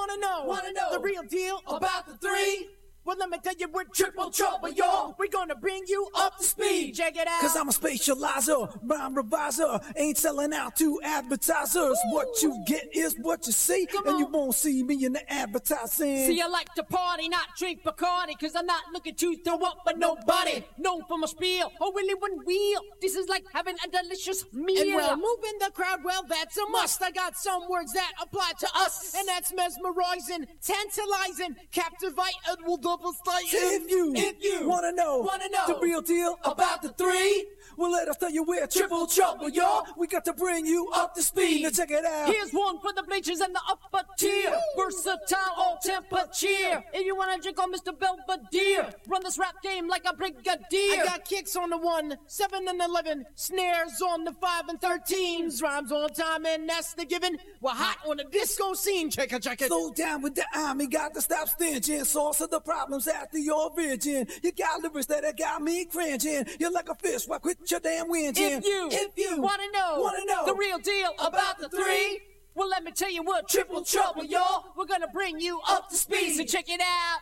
Wanna know the real deal about the three? Well, let me tell you, we're triple trouble, y'all. We're gonna bring you up to speed. Check it out. Cause I'm a spatializer, rhyme reviser. Ain't selling out to advertisers. Ooh. What you get is what you see. And you won't see me in the advertising. See, I like to party, not drink Bacardi. Cause I'm not looking to throw up for nobody. Known for my spiel, oh really one wheel. This is like having a delicious meal. And well, moving the crowd, well, that's a must. I got some words that apply to us. And that's mesmerizing, tantalizing, captivating, will if you wanna know the real deal about the three, well, let us tell you we're triple trouble, y'all. We got to bring you up to speed. Now check it out. Here's one for the bleachers and the upper tier. Versatile, all temperature. If you wanna drink on Mr. Belvedere, run this rap game like a brigadier. I got kicks on the 1, 7 and 11, snares on the 5 and 13s, rhymes on time, and that's the given. We're hot on the disco scene. Check it. Slow down with the army, got to stop stinching. Source of the problems at the origin. You got lyrics that got me cringing. You're like a fish, why quit your damn whinging? If you wanna know the real deal about the three, well, let me tell you what, triple trouble, y'all. We're gonna bring you up to speed, so check it out.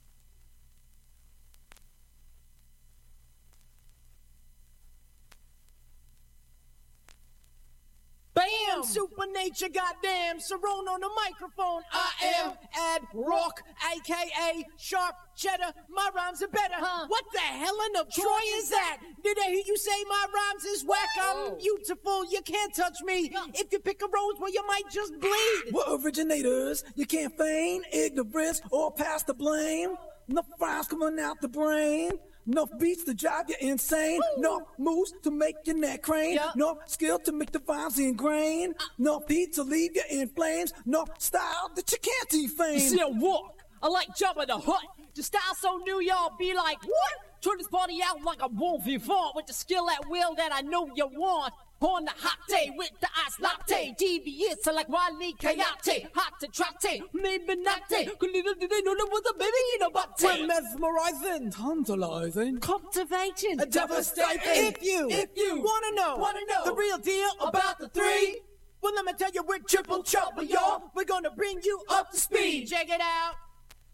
Bam! Supernature, goddamn. Cerrone on the microphone. I am Ad Rock, a.k.a. Sharp Cheddar. My rhymes are better. What the hell in the Troy is that? Did I hear you say my rhymes is whack? I'm beautiful. You can't touch me. If you pick a rose, well, you might just bleed. We're originators. You can't feign ignorance or pass the blame. Enough rhymes coming out the brain. Enough beats to drive you insane. Enough moves to make your neck crane. Enough skill to make the vibes ingrain. Enough beat to leave you in flames. Enough style that you can't defame. You see a walk, I like Jabba the Hutt. The style so new, y'all be like, what? Turn this party out like a wolf you fought with the skill at will that I know you want. On the hot day with the ice latte, devious like Wile Coyote, hot to trotte, maybe not day. Little did they know there was a baby in a butt. We're mesmerizing, tantalizing, captivating, devastating. If you wanna know the real deal about the three, well, let me tell you, we're triple trouble, y'all. We're gonna bring you up to speed. Check it out.